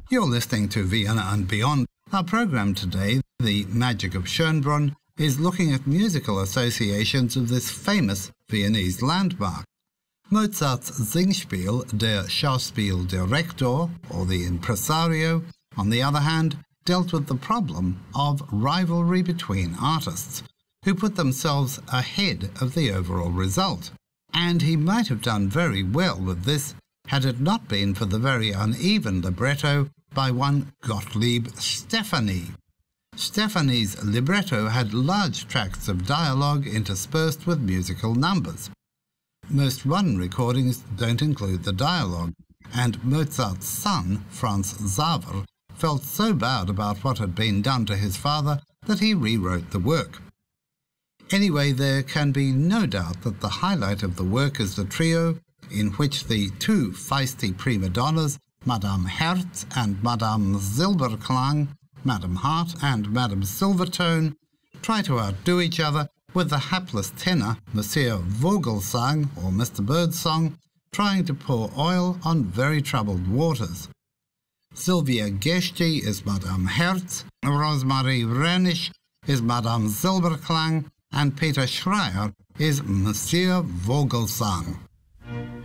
You're listening to Vienna and Beyond. Our program today, The Magic of Schönbrunn, is looking at musical associations of this famous Viennese landmark. Mozart's Singspiel, Der Schauspieldirektor, or the Impresario, on the other hand, dealt with the problem of rivalry between artists, who put themselves ahead of the overall result. And he might have done very well with this had it not been for the very uneven libretto by one Gottlieb Steffani. Steffani's libretto had large tracts of dialogue interspersed with musical numbers. Most modern recordings don't include the dialogue, and Mozart's son, Franz Xaver, felt so bad about what had been done to his father that he rewrote the work. Anyway, there can be no doubt that the highlight of the work is the trio, in which the two feisty prima donnas, Madame Herz and Madame Silberklang, Madame Hart and Madame Silvertone, try to outdo each other, with the hapless tenor, Monsieur Vogelsang, or Mr. Birdsong, trying to pour oil on very troubled waters. Sylvia Geschke is Madame Herz, Rosemarie Renisch is Madame Silberklang, and Peter Schreier is Monsieur Vogelsang.